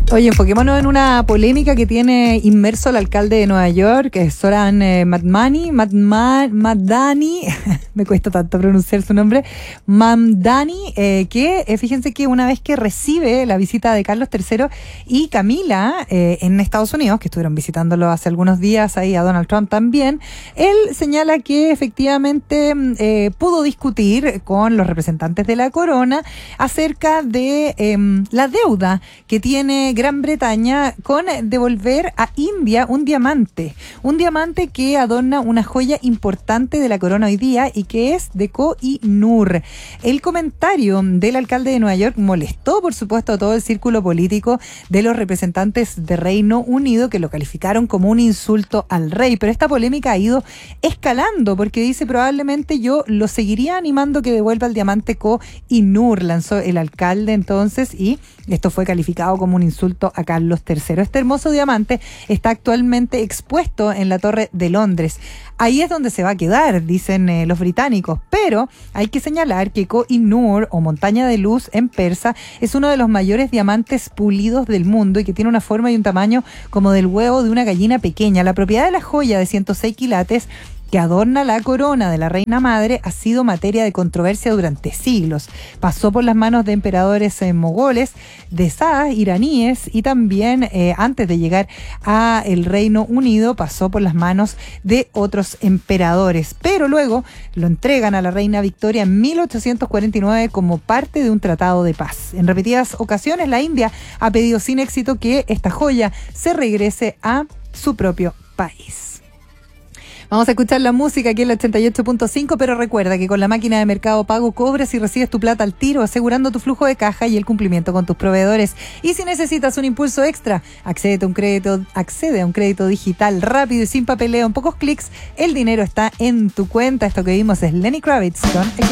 Oye, enfoquémonos en una polémica que tiene inmerso el alcalde de Nueva York, que es Zohran Mamdani, me cuesta tanto pronunciar su nombre, Mamdani, que fíjense que una vez que recibe la visita de Carlos III y Camila en Estados Unidos, que estuvieron visitándolo hace algunos días ahí a Donald Trump también, él señala que efectivamente pudo discutir con los representantes de la corona acerca de la deuda que tiene Gran Bretaña con devolver a India un diamante que adorna una joya importante de la corona hoy día y que es de Koh-i-Noor. El comentario del alcalde de Nueva York molestó, por supuesto, a todo el círculo político de los representantes de Reino Unido, que lo calificaron como un insulto al rey, pero esta polémica ha ido escalando porque dice: probablemente yo lo seguiría animando que devuelva el diamante Koh-i-Noor, lanzó el alcalde entonces, y esto fue calificado como un insulto a Carlos III. Este hermoso diamante está actualmente expuesto en la Torre de Londres. Ahí es donde se va a quedar, dicen los británicos, pero hay que señalar que Koh-i-Noor, o montaña de luz en persa, es uno de los mayores diamantes pulidos del mundo y que tiene una forma y un tamaño como del huevo de una gallina pequeña. La propiedad de la joya de 106 quilates que adorna la corona de la reina madre ha sido materia de controversia durante siglos. Pasó por las manos de emperadores mogoles, de shahs iraníes y también antes de llegar a el Reino Unido pasó por las manos de otros emperadores. Pero luego lo entregan a la reina Victoria en 1849 como parte de un tratado de paz. En repetidas ocasiones la India ha pedido sin éxito que esta joya se regrese a su propio país. Vamos a escuchar la música aquí en el 88.5, pero recuerda que con la máquina de Mercado Pago cobras y recibes tu plata al tiro, asegurando tu flujo de caja y el cumplimiento con tus proveedores. Y si necesitas un impulso extra, accede a un crédito digital rápido y sin papeleo. En pocos clics, el dinero está en tu cuenta. Esto que vimos es Lenny Kravitz con